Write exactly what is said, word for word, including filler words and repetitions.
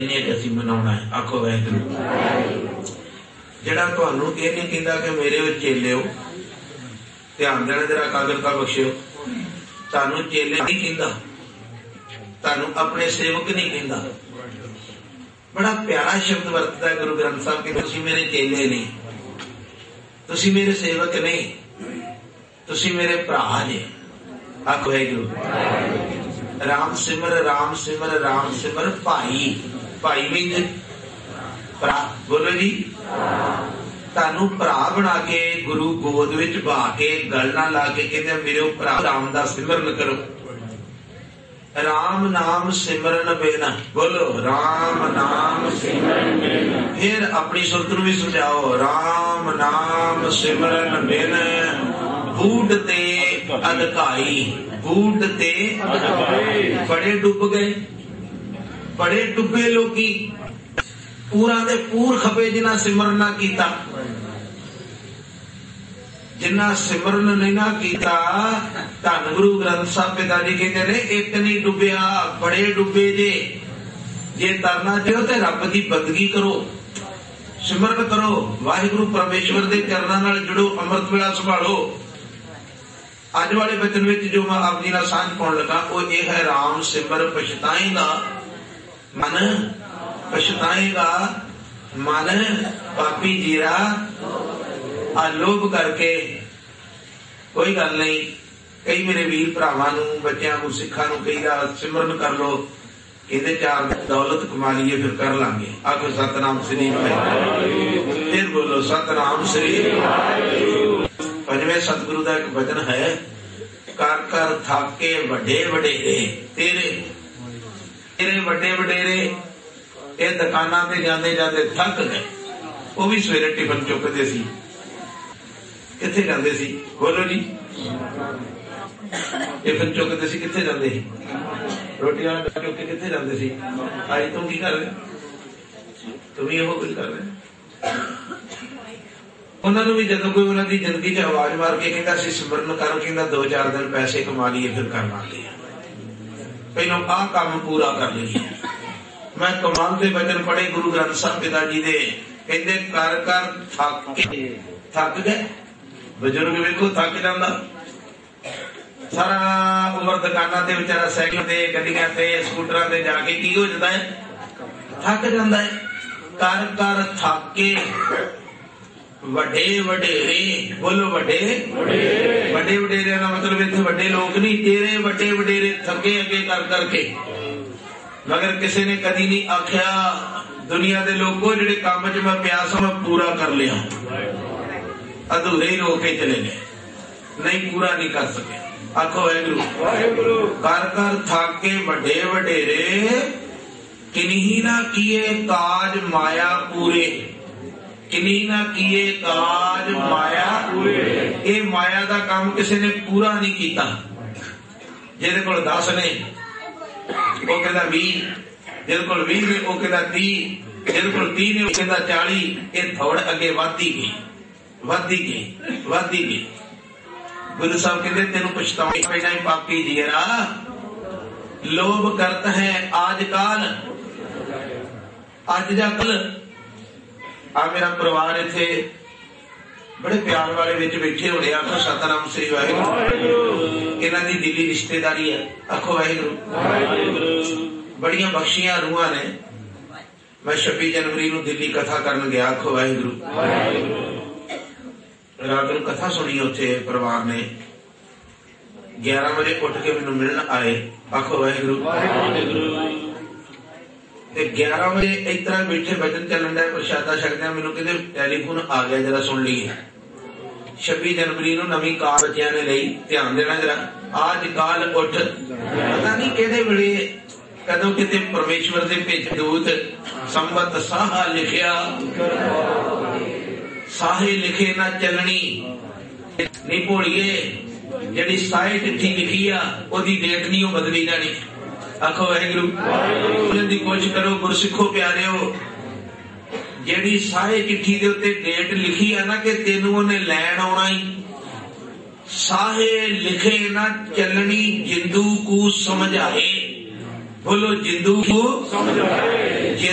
असीं मनाउणा है। आखो वाहिगुरू। जिहड़ा तुहानूं इह नहीं कहंदा कि मेरे चेले हो, ध्यान देना जरा, एकाग्रता बख्शिओ। तुहानूं चेले नहीं कहंदा, तुहानूं अपने सेवक नहीं कहंदा। बड़ा प्यारा शब्द वरतदा है गुरु ग्रंथ साहब कि तुसीं मेरे चेले नहीं, तुसीं मेरे सेवक नहीं, तुसीं मेरे भरा जे। आखो वाहिगुरू। राम सिमर राम सिमर राम सिमर भाई, भाई मीन भरा। बोलो जी। तानू भरा बना के गुरु गोद विच बहा के गल ना ला के कहते मेरे भरा राम दा सिमरन करो। राम नाम सिमरन बिन, बोलो राम नाम सिमरन बिन। फिर अपनी सुरत नूं भी समझाओ, राम नाम सिमरन बिन बूढ़ ते अधकाई। बूढ़ ते बड़े डुब गए, बड़े डुबे लोगी, पूरा दे पूर खपे जिन्ना सिमरन ना कीता। जिन्ना सिमरन नहीं ना कीता, धन गुरु ग्रंथ साहब पिताजी कहते ने एक नहीं डुबिया, बड़े डुबे जे। जे तरना चाहो तो रब की बंदगी करो, सिमरन करो, वाहिगुरु परमेश्वर के चरणों नाल जुड़ो, अमृत वेला संभालो। अज वाले वचन में जो मैं आप जी नाल सांझ पाउण लगा वो ये है, राम सिमर पछताएगा मन, पछताएगा मन पापी जीरा। आलोभ करके कोई गल नहीं। कई मेरे वीर भरावां नूं, बच्चों को, सिखां नूं कहीदा सिमरन कर लो, कहते चार दौलत कमा लीए फिर कर लांगे। आखो सतनाम श्री वाहिगुरू। फिर बोलो सतनाम श्री वाहिगुरू। पंजवें सतगुरु का एक वचन है, कर कर थाके वड्डे वडेरे तेरे, तेरे वड्डे वडेरे। ये दुकानां ते जांदे जांदे थक गए। वो भी सवेरे टिफन चुकते सी, कित्थे जांदे सी? बोलो जी। टिफन चुकते सी, कित्थे जांदे सी? रोटियां चुक के कित्थे जांदे सी? आज तुम की कर रहे? तुम ही वो कुछ कर रहे। उन्होंने भी जदों कोई उन्होंने जिंदगी च आवाज मार के कहता सी सिमरन कर, कहता दो चार दिन पैसे कमा लिए फिर कर लांगे, पहलों आ काम पूरा कर लीए। मैं कमाल के वचन पढ़े गुरु ग्रंथ साहब पिताजी दे, कहते कर कर थक के थक गए। बजुर्ग वेखो थक जाता, सारा उम्र दुकाना ते बेचारा साइकिल ते गड्डियां ते स्कूटरां ते जाके की हो जाता है, थक जाता है। कर कर थक के वड्डे वडेरे, बोलो वड्डे वड्डे वडेरे का मतलब इतने वड्डे लोग नहीं, तेरे वड्डे वडेरे थके अगे कर करके। मगर किसी ने कदी नहीं आख्या दुनिया के लोगों जिहड़े काम च मैं पिया सा मैं पूरा कर लिया, अधूरे ही रोक के चले गए, नहीं पूरा नहीं कर सके। आखो वाहिगुरू। कर कर थाके वड्डे वडेरे किन्हीं ना किए काज माया पूरे, किन्हीं ना किए काज माया पूरे। ये माया का काम किसी ने पूरा नहीं किया। जिहदे कोल दस ने वो कहता भी, जिहदे कोल भी ने वो कहता तीह, जिहदे कोल तीह ने वो कहता चाली। ये थोड़ अगे वधदी गई, वधदी गई, वधदी गई। गुरु साहब कहते तेनू पछताना पैना ही पापी जीरा। लोभ करता है आज काल, अज जा कल। आ मेरा परिवार इथे बड़े प्यार वाले विच बैठे होने। आखो सतनाम श्री वाहिगुरू। इन्हां दी दिली रिश्तेदारी है। आखो वाहिगुरू। बड़ियां बख्शियां रूहां ने। मैं छब्बी जनवरी नूं दिल्ली कथा करन गया। आखो वाहिगुरू। रात नूं कथा सुनी उत्थे परिवार ने, ग्यारह बजे उठ के मैनूं मिलण आए। आखो वाहिगुरू। ग्यारह बजे इस तरह बैठे वचन चलन डे, प्रशादा छकदे, मैनू कहते टेलीफोन आ गया, जरा सुन लीए। छब्बी जनवरी नूं नवीं कार बच्चियां ने लई, ध्यान देना जरा। आज काल उठ, पता नहीं किहड़े वेले कदों किते परमेश्वर दे भेजे दूत संबत साहा लिखिया, साहे लिखे ना चलनी। नहीं भोलिए, जिहड़ी साहे चिट्ठी लिखी आ ओदी डेट नहीं वो बदली जानी। आखो वाहिगुरू। बोलने की कोशिश करो गुरसिखो प्यारिओ, जेड़ी सारे चिट्ठी के उत्ते डेट लिखी है ना कि तेनू उन्हें लैन आना ही, साहे लिखे ना चलनी जिंदू को समझाए। बोलो जिंदू को समझाए।